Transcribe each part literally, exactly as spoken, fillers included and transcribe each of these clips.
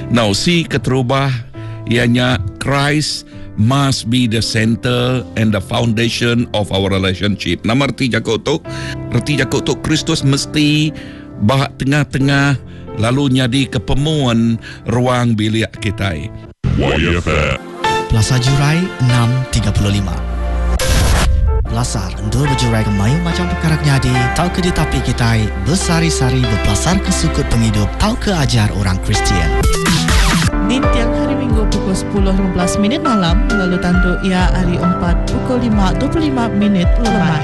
Now, si keterubah ianya Christ must be the center and the foundation of our relationship. Nama reti jakok tu, reti jakok tu Kristus mesti bah tengah-tengah lalu nyadi kepemuan ruang bilik kita. Y F M Plaza Jurai enam tiga puluh lima. Belasar untuk berjurai ke mayu macam perkara nyadi, tau ke di tapi kita bersari-sari berpelasar ke sukut penghidup, tau ke ajar orang Kristian. Di tiang hari Minggu pukul sepuluh lima belas minit malam, lalu tandu ia hari empat pukul lima dua puluh lima minit lemai.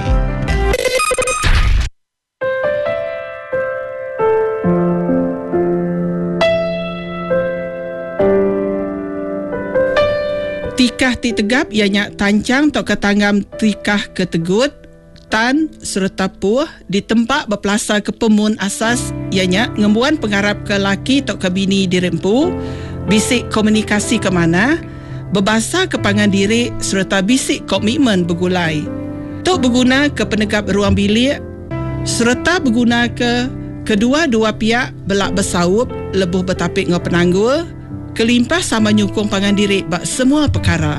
Tikah ti tegap ianya tancang tok ketanggam tikah ketegut tan serta puh di tempat berpelasar ke pemun asas ianya ngembuan pengharap ke laki tok ke bini dirempu bisik komunikasi ke mana berbahasa kepangan diri serta bisik komitmen bergulai tok berguna ke penegap ruang bilik serta berguna ke kedua-dua pihak belak bersaup lebuh bertapik ngau penanggul kelimpah sama nyukung pangan diri bak semua perkara.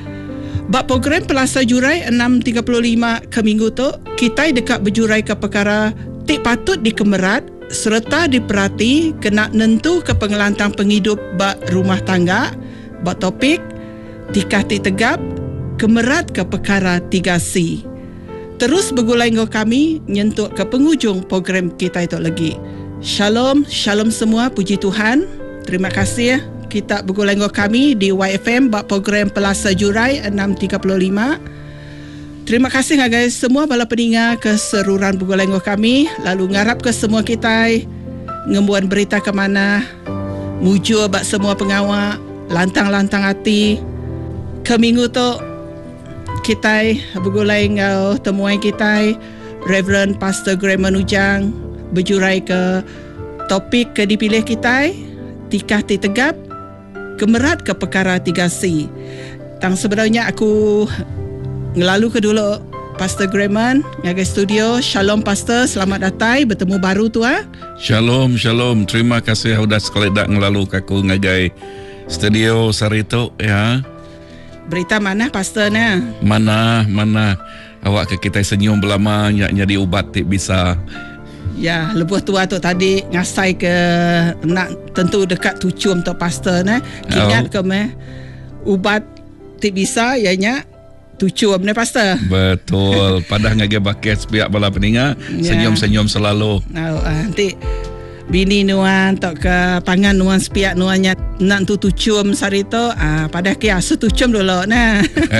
Bak program Pelasar Jurai enam tiga puluh lima ke minggu tu, kita dekat berjurai ke perkara tik patut dikemerat serta diperhati kena nentu ke pengelantang penghidup bak rumah tangga, bak topik tikah tik tegap kemerat ke perkara tiga C. Terus bergulai dengan kami nyentuh ke penghujung program kita itu lagi. Shalom, shalom semua, puji Tuhan. Terima kasih kita bergulai dengan kami di Y F M bak program Pelasar Jurai enam tiga puluh lima. Terima kasih guys semua bala pendengar keseruan bergulai dengan kami. Lalu ngarap ke semua kita ngembuan berita ke mana mujur bak semua pengawal lantang-lantang hati. Ke minggu tu kita bergulai dengan temuan kita Reverend Pastor Graham Ujang berjurai ke topik ke dipilih kita tikah ti tegap kemerat ke perkara tiga C. Tang sebenarnya aku ngelalu ke dulu Pastor Graham ngagai studio. Shalom Pastor, selamat datang bertemu baru tu ah. Shalom, shalom. Terima kasih sudah sekali dak ngelalu aku ngagai studio sarito ya. Berita mana Pastor na? Mana, mana awak ke kita senyum belama nyak nyadi ubat tik bisa. Ya, lebuh tua tu tadi ngasai ke nak tentu dekat tucum tu Pastor nah. Kingat oh. ke meh ubat tik bisa ianya tucum ni Pastor. Betul. Padah ngagai baket pihak bala peninga ya. Senyum-senyum selalu. Oh, nanti bini nuan tok ke pangan nuan sepiak nuannya nak tu tucum sarito ah pada kia setucum dulu nah.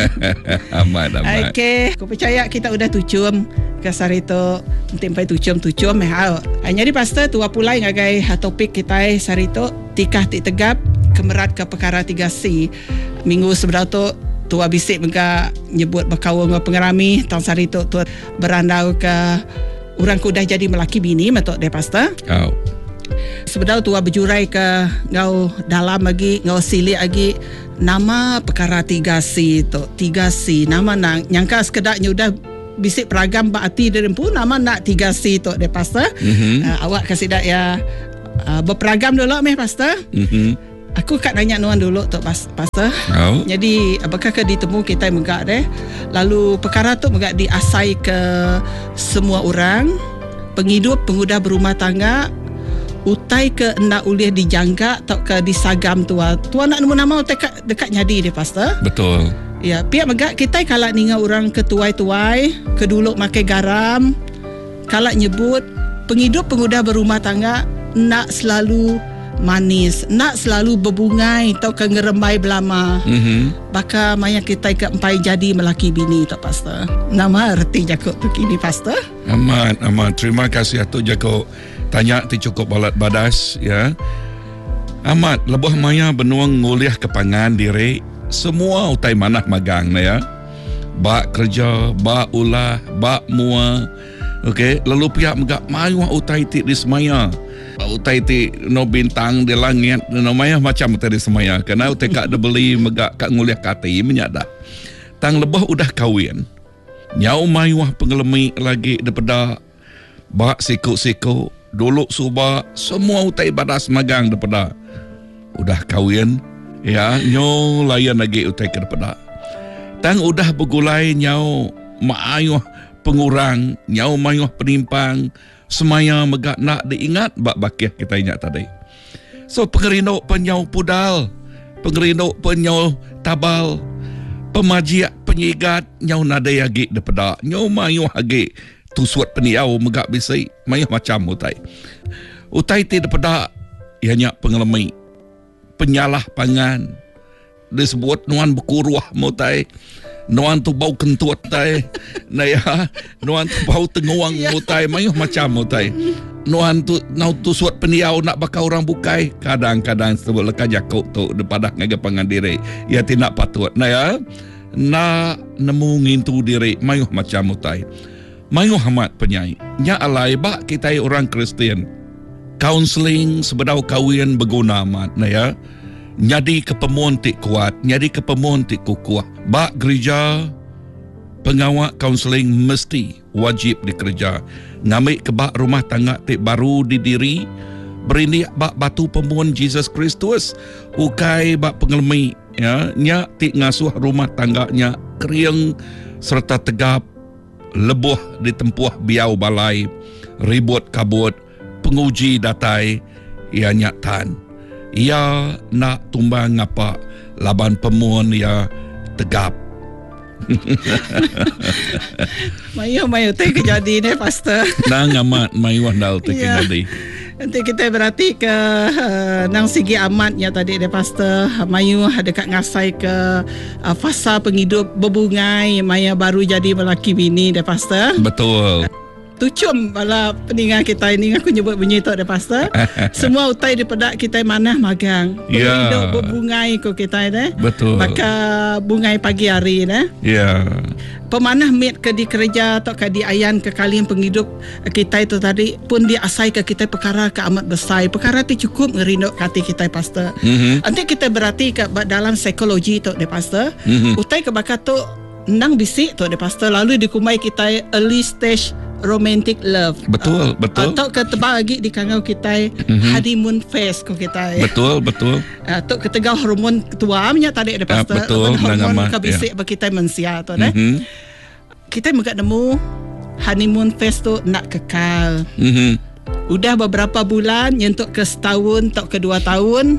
amat amat. Okey, aku percaya kita udah tucum ke sarito tempai tucum-tucum eh au. Jadi Pastor tua pulai ngagai topik kita sarito tikah tik tegap kemerat ke perkara tiga C. Minggu sebelah tu tua bisik mega nyebut berkawan dengan pengerami tang sarito tu berandau ke orang ku dah jadi melaki bini matok de Pastor. Oh. Sebenarnya tua berjurai ke ngau dalam lagi ngau silik lagi nama perkara tiga C tu tiga C nama nak nyangka sekedarnya udah bisik peragam berarti dari pun nama nak tiga C tu de Pastor. Mm-hmm. Uh, awak kasih dak ya uh, berperagam dulu meh Pastor. Mm-hmm. Aku kat nanya nuan dulu tu Pastor. Oh. Jadi apakah ke ditemu kita megak deh. Lalu perkara tu megak diasai ke semua orang penghidup pengudah berumah tangga utai ke nak ulih dijangka atau ke disagam tua. Tua nak nemu nama dekat dekat nyadi dia Pastor. Betul. Ya, pihak megak kita kalau ninga orang ketuai-tuai, keduluk makai garam, kalau nyebut penghidup pengudah berumah tangga nak selalu manis, nak selalu berbungai atau ke ngerembai belama. Mm-hmm. Baka maya kita ke empai jadi melaki bini tak Pastor. Nama erti jakok tu kini Pastor. Amat, amat. Terima kasih atuk jakok. Tanya ti cukup balat badas ya. Amat lebuh maya benuang nguliah kepangan diri semua utai manah magang na ya. Bak kerja, bak ulah, bak mua. Okey, lalu pihak megak mayu utai ti di semaya. Utai ti no bintang di langit no maya macam utai di semaya. Karena utai kak de beli megak kak nguliah kati menyada. Tang lebuh udah kawin. Nyau mayu pengelemi lagi daripada bak siku-siku dulu subak semua utai badas magang daripada udah kahwin, ya, nyo layan lagi utai ke depan. Tang udah bergulai nyau maayuh pengurang, nyau mayuh penimpang, semaya megak nak diingat bak bakiah kita ingat tadi. So pengerino penyau pudal, pengerino penyau tabal, pemajiak penyigat nyau nadai agi depada, nyau mayuh agi tusuat peniau megak bisai, mayuh macam utai. Utai ti depada ianya pengelemi, penyalah pangan, disebut nuan berkuruah mutai, nuan tu bau kentut tai, naya, nuan tu bau tenguang mutai, mayuh macam mutai. Nuan tu nau tu suat peniau nak bakal orang bukai, kadang-kadang sebut leka jakuk tu depada ngaga pangan diri, ia tidak patut. Naya, nak nemu ngintu diri, mayuh macam mutai. Mayuh amat penyai. Nya alai bak kita orang Kristian. Counseling sebedau kahwin berguna amat, naya. Nyadi kepemuan tik kuat, nyadi kepemuan tik kukuah. Bak gereja, pengawak kaunseling mesti wajib dikerja. Ngambil ke bak rumah tangga tik baru didiri, berindik bak batu pemuan Jesus Kristus, ukai bak pengelemi, ya, nya tik ngasuh rumah tangganya keriang serta tegap, lebuh di tempuh biau balai, ribut kabut, penguji datai, ia nyatan. Ia nak tumbang apa laban pemuan ia tegap. Mayu-mayu teh kejadi ni pastor. Nang amat mayu andal teh kejadi. Nanti kita berarti ke uh, nang segi amatnya tadi deh pastor. Mayu dekat ngasai ke uh, fasa penghidup berbungai, maya baru jadi melaki bini deh pastor. Betul. Tucum bala peningan kita ini, aku nyebut bunyi tu deh pastor. Semua utai di pedak kita manah magang. Ya. Penghidup berbungai ko kita deh. Betul. Maka bungai pagi hari deh. Ya. Pemanah mit ke di kerja atau ke di ayan ke kalian penghidup kita itu tadi pun diasai ke kita perkara ke amat besar. Perkara itu cukup ngerinduk hati kita pastor. Mm-hmm. Nanti kita berarti ke dalam psikologi tu deh pastor. Mm-hmm. Utai ke bakat tu nang bisik tu deh pastor. Lalu dikumai kita early stage romantic love. Betul, uh, betul. Atau ke tebal lagi di kangau kita mm-hmm. honeymoon phase ko kita. Betul, betul. Atau uh, ketegau hormon tua nya tadi ada pastor. Uh, betul. Hormon kabisik ya. Bagi kita mensia tu deh. Mm-hmm. Kita megak nemu honeymoon phase tu nak kekal. Mm-hmm. Udah beberapa bulan nyentuk ke setahun atau ke dua tahun.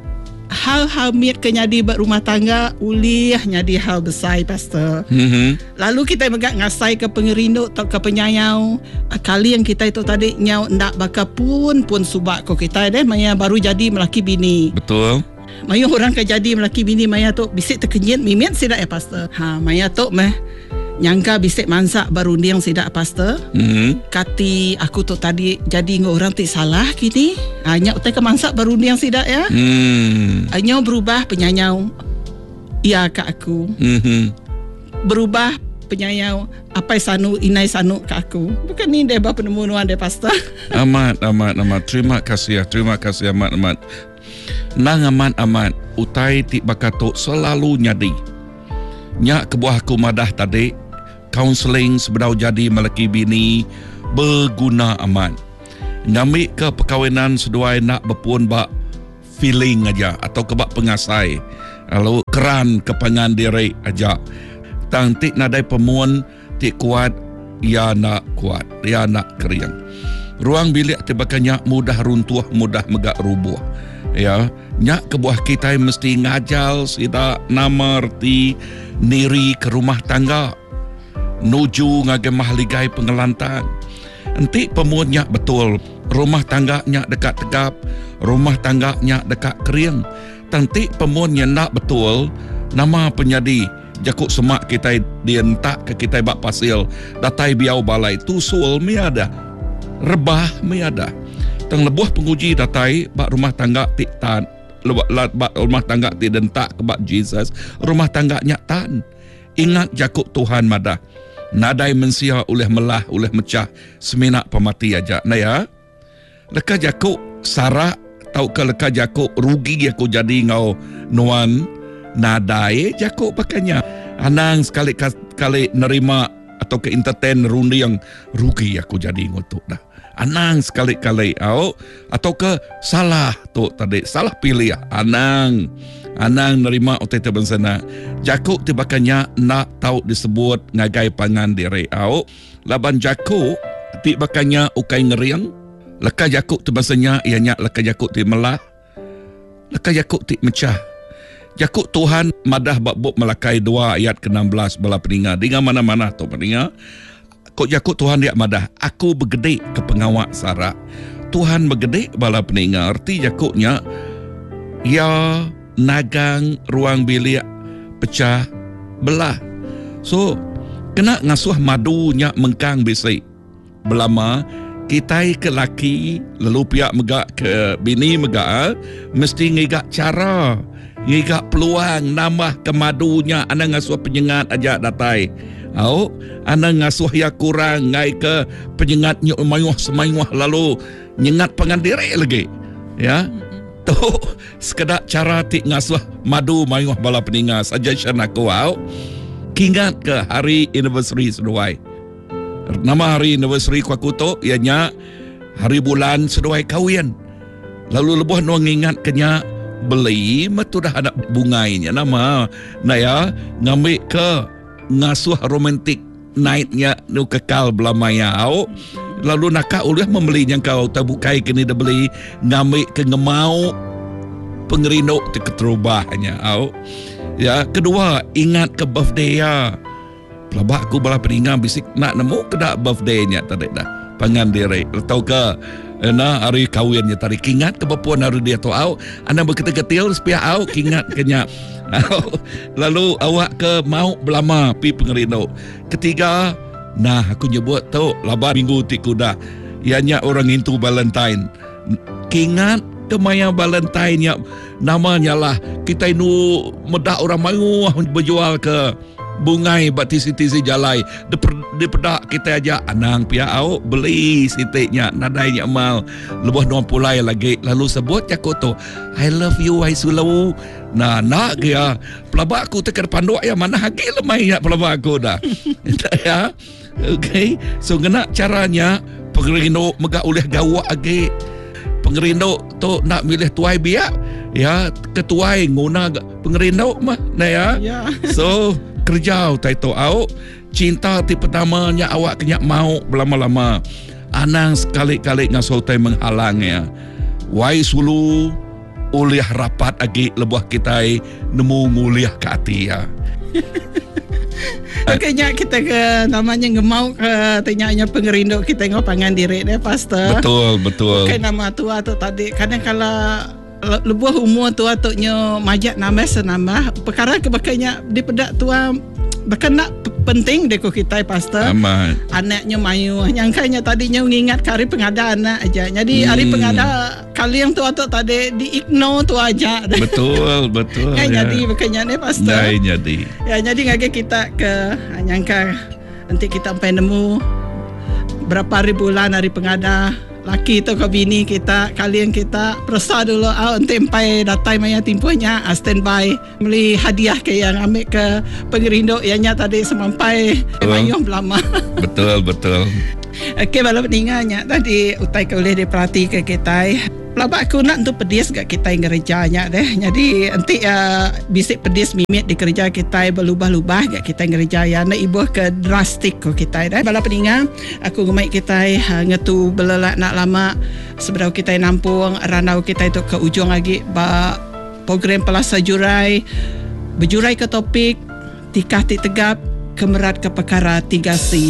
Hal-hal miat ke nyadi berumah tangga uliah nyadi hal besar pastor. Mm-hmm. Lalu kita megak ngasai ke pengerinduk atau ke penyayau. Kali yang kita itu tadi nyau ndak bakal pun pun subak ko kita deh maya baru jadi melaki bini. Betul. Maya orang ke jadi melaki bini maya tu bisik terkenyit mimian sidak ya pastor. Ha maya tu meh nyangka bisik mansak baru diang sidak pastor. Mm-hmm. Kati aku tu tadi jadi ngau orang ti salah kini. Hanya utai ke mansak baru diang sidak ya. Mm. Hanya berubah penyanyau. Ya kak aku. Mm-hmm. Berubah penyayau apa sanu inai sanu ke aku. Bukan ni dia bapa penemuan dia pastor. Amat amat amat. Terima kasih ya. Terima kasih amat amat. Nang amat amat utai ti bakato selalu nyadi. Nya kebuah aku madah tadi. Counseling sebedau jadi melaki bini berguna amat. Ngambil ke perkahwinan seduai nak berpuan bak feeling aja atau ke bak pengasai. Lalu keran kepangan diri aja. Tang tik nadai pemuan tik kuat, ia nak kuat, ia nak keriang. Ruang bilik tibakannya mudah runtuh, mudah megak rubuh. Ya, nyak kebuah kita mesti ngajal sida nama erti niri ke rumah tangga. Nuju ngagemah ligai pengelantan. Nanti pemuannya betul. Rumah tangganya dekat tegap. Rumah tangganya dekat kering. Nanti pemuannya nak betul. Nama penyadi. Jakuk semak kita dientak ke kita bak pasil. Datai biau balai. Tusul mi ada. Rebah mi ada. Tang lebuh penguji datai bak rumah tangga tik tan. Bak rumah tangga tik dentak ke bak Jesus. Rumah tangganya tan. Ingat jakuk Tuhan madah. Nadai mensia oleh melah, oleh mecah, seminak pemati aja. Nah ya, leka jakuk sarak, tau ke leka jakuk rugi aku jadi ngau nuan, nadai jakuk pakainya. Anang sekali kali nerima atau ke entertain rundi yang rugi aku jadi ngutuk dah. Anang sekali-kali au atau ke salah tu tadi salah pilih anang anang nerima utai terbensana jakuk tibakannya nak tahu disebut ngagai pangan diri au laban jakuk tibakannya ukai ngeriang leka jakuk terbensanya ianya leka jakuk ti melah leka jakuk ti mecah jakuk Tuhan madah bab Malakai dua ayat ke enam belas bala peninga dengan mana-mana tu peninga kok jakuk Tuhan dia madah aku bergede ke pengawak Sarah Tuhan bergede bala peninga arti jakuknya ya nagang ruang bilik pecah belah so kena ngasuh madunya mengkang bisi belama kita ke laki lalu pihak megak ke bini megak mesti ngigak cara ngigak peluang nambah ke madunya anda ngasuh penyengat aja datai au anda ngasuh ya kurang ngai ke penyengatnya mayuh semayuh lalu nyengat pengandiri lagi ya tu sekedar cara tik ngasuh madu mayuh bala peninga suggestion aku au kingat ke hari anniversary seduai nama hari anniversary ku aku tu ianya hari bulan seduai kahwin lalu lebuh nuang ingat kenya beli metu dah ada bungainya nama nah ya ngambil ke ngasuh romantik nightnya nu kekal belamaya au lalu nak ulah membeli yang kau tabukai kini dah beli ngambil ke ngemau pengerindo terubahnya au ya kedua ingat ke birthday ya pelabak aku bala peninga bisik nak nemu ke dak birthday nya tadi dah pangan diri atau ke na hari kahwinnya tadi kingat ke bapuan hari dia tu au anda berketil-ketil supaya au kingat kenya lalu awak ke mau belama pi pengerindo ketiga nah aku nyebut tu labar minggu ti kuda ianya orang itu Valentine kingat ke maya Valentine nya namanya lah kita nu medak orang mayu berjual ke bungai bati siti-siti jalai di pedak kita aja anang pia au beli sitiknya nadainya mal lebuh dua pulai lagi lalu sebut aku tu I love you I sulawu nah nak dia pelabak aku tekan panduk ya mana hagi lemai ya pelabak aku dah ya okay so kena caranya pengerindo megak ulih gawak agi pengerindo tu nak milih tuai biak ya ketuai nguna pengerindo mah nah ya yeah. So kerja utai tu au cinta ti pertamanya awak kena mau berlama-lama anang sekali-kali ngasuh utai menghalangnya wai sulu uliah rapat agi lebuh kita nemu nguliah ke hati ya Kayaknya kita ke namanya ngemau ke tanyanya pengerindo kita ngopangan diri deh pastor betul betul okay, nama tua tu tadi kadang kala lebuh umur tua tu nyo majak nama senama perkara kebakanya di pedak tua bahkan nak penting deko kita pastor amat anaknya mayu nyangkanya tadinya ngingat hari pengada anak aja jadi hmm. hari pengada kali yang tua tu tadi di ignore tu aja betul betul ya, ya. Jadi makanya ni pastor ya jadi ya jadi ngage kita ke nyangka nanti kita sampai nemu berapa hari bulan hari pengada laki tu ke bini kita kalian kita perasa dulu ah untuk sampai datai maya timpunya ah, standby beli hadiah ke yang ambil ke pengerindo ianya tadi semampai mayung lama betul betul okey bala peninganya tadi utai ke boleh diperhati ke kita pelabak aku nak untuk pedis gak kita yang kerjanya deh jadi nanti uh, bisik pedis mimit di kerja kita berlubah-lubah gak kita yang kerja ya nak ibuh ke drastik ko kita deh bala peninga aku gemai kita uh, ngetu belelak nak lama seberau kita nampung ranau kita itu ke ujung lagi ba program pelasa jurai berjurai ke topik tikah ti tegap kemerat ke perkara tiga C